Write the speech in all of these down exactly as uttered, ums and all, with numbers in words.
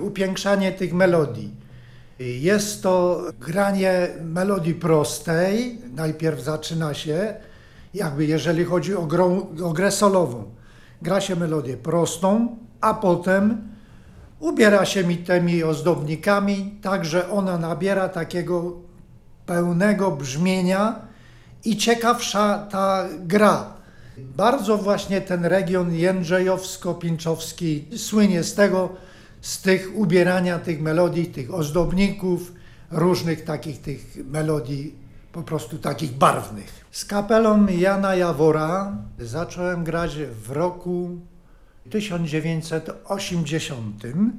upiększanie tych melodii. Jest to granie melodii prostej. Najpierw zaczyna się, jakby jeżeli chodzi o, grą, o grę solową. Gra się melodię prostą, a potem ubiera się mi tymi ozdobnikami, tak że ona nabiera takiego pełnego brzmienia i ciekawsza ta gra. Bardzo właśnie ten region jędrzejowsko-pińczowski słynie z tego, z tych ubierania tych melodii, tych ozdobników, różnych takich tych melodii, po prostu takich barwnych. Z kapelą Jana Jawora zacząłem grać w roku tysiąc dziewięćset osiemdziesiątym.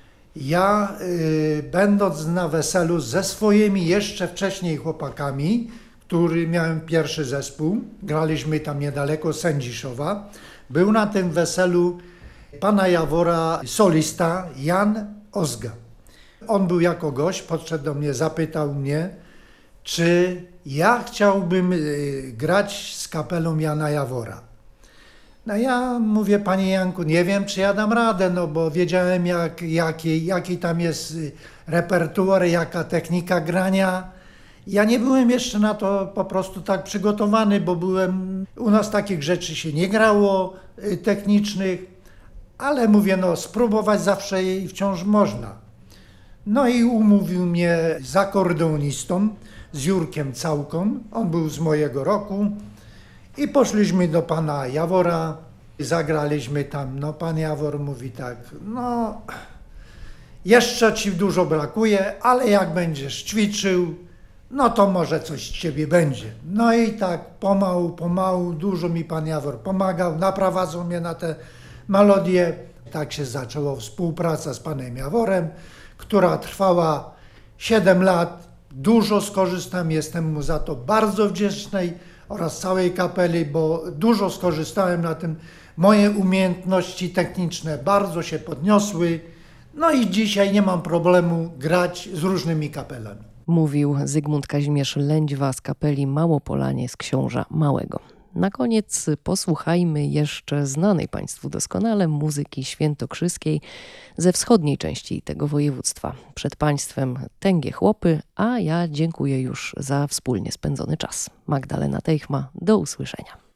Ja, y, będąc na weselu ze swoimi jeszcze wcześniej chłopakami, który miałem pierwszy zespół, graliśmy tam niedaleko Sędziszowa, był na tym weselu pana Jawora solista Jan Ozga. On był jako gość, podszedł do mnie, zapytał mnie, czy ja chciałbym y, grać z kapelą Jana Jawora. No ja mówię, panie Janku, nie wiem, czy ja dam radę, no bo wiedziałem, jak, jaki, jaki tam jest repertuar, jaka technika grania. Ja nie byłem jeszcze na to po prostu tak przygotowany, bo byłem, u nas takich rzeczy się nie grało, technicznych, ale mówię, no spróbować zawsze i wciąż można. No i umówił mnie z akordeonistą, z Jurkiem Całką, on był z mojego roku. I poszliśmy do pana Jawora, zagraliśmy tam. No pan Jawor mówi tak, no jeszcze ci dużo brakuje, ale jak będziesz ćwiczył, no to może coś z ciebie będzie. No i tak pomału, pomału, dużo mi pan Jawor pomagał, naprowadzał mnie na te melodie. Tak się zaczęła współpraca z panem Jaworem, która trwała siedem lat. Dużo skorzystam, jestem mu za to bardzo wdzięczny oraz całej kapeli, bo dużo skorzystałem na tym. Moje umiejętności techniczne bardzo się podniosły. No i dzisiaj nie mam problemu grać z różnymi kapelami. Mówił Zygmunt Kazimierz Lędźwa z kapeli Małopolanie z Książa Małego. Na koniec posłuchajmy jeszcze znanej Państwu doskonale muzyki świętokrzyskiej ze wschodniej części tego województwa. Przed Państwem Tęgie Chłopy, a ja dziękuję już za wspólnie spędzony czas. Magdalena Teichma, do usłyszenia.